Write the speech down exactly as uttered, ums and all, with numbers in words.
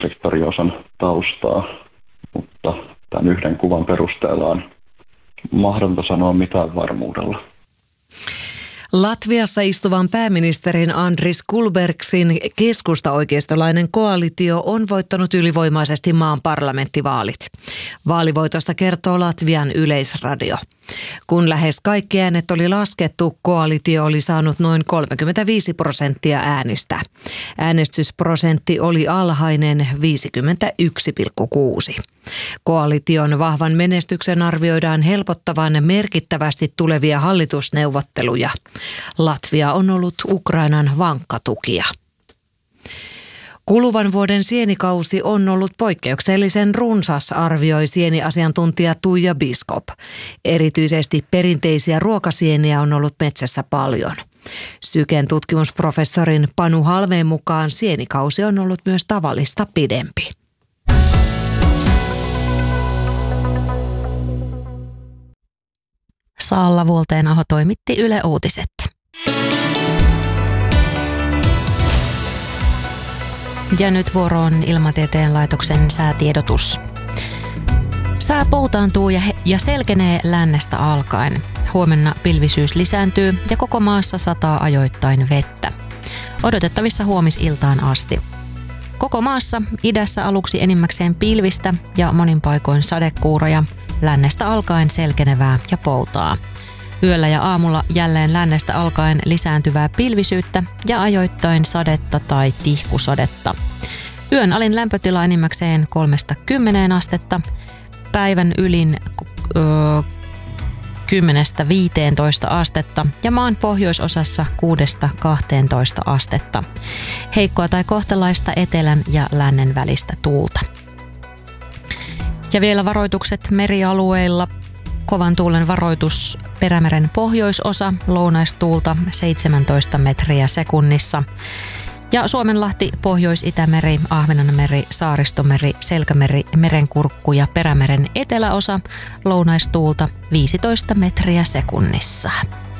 historiosan taustaa, mutta tämän yhden kuvan perusteella on mahdotonta sanoa mitään varmuudella. Latviassa istuvan pääministerin Andris Kulbergsin keskusta-oikeistolainen koalitio on voittanut ylivoimaisesti maan parlamenttivaalit. Vaalivoitosta kertoo Latvian Yleisradio. Kun lähes kaikki äänet oli laskettu, koalitio oli saanut noin kolmekymmentäviisi prosenttia äänistä. Äänestysprosentti oli alhainen viisikymmentäyksi pilkku kuusi. Koalition vahvan menestyksen arvioidaan helpottavan merkittävästi tulevia hallitusneuvotteluja. Latvia on ollut Ukrainan vankka tukija. Kuluvan vuoden sienikausi on ollut poikkeuksellisen runsas, arvioi sieniasiantuntija Tuija Biskop. Erityisesti perinteisiä ruokasieniä on ollut metsässä paljon. Syken tutkimusprofessorin Panu Halmeen mukaan sienikausi on ollut myös tavallista pidempi. Salla Vuolteena-aho toimitti Yle Uutiset. Ja nyt vuoroon Ilmatieteen laitoksen säätiedotus. Sää poutaantuu ja, he- ja selkenee lännestä alkaen. Huomenna pilvisyys lisääntyy ja koko maassa sataa ajoittain vettä. Odotettavissa huomisiltaan asti. Koko maassa idässä aluksi enimmäkseen pilvistä ja monin paikoin sadekuuroja, lännestä alkaen selkenevää ja poutaa. Yöllä ja aamulla jälleen lännestä alkaen lisääntyvää pilvisyyttä ja ajoittain sadetta tai tihkusadetta. Yön alin lämpötila enimmäkseen kolmesta kymmeneen astetta, päivän ylin öö, kymmenestä viiteentoista astetta ja maan pohjoisosassa kuudesta kahteentoista astetta. Heikkoa tai kohtalaista etelän ja lännen välistä tuulta. Ja vielä varoitukset merialueilla. Kovan tuulen varoitus Perämeren pohjoisosa, lounaistuulta seitsemäntoista metriä sekunnissa. Ja Suomenlahti, Pohjois-Itämeri, Ahvenanmeri, Saaristomeri, Selkämeri, Merenkurkku ja Perämeren eteläosa, lounaistuulta viisitoista metriä sekunnissa.